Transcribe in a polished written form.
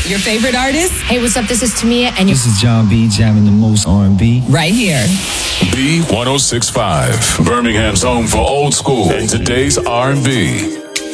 Your favorite artist? Hey, what's up? This is Tamia, and This is John B. jamming the most R&B. Right here. B1065, Birmingham's home for old school and today's R&B.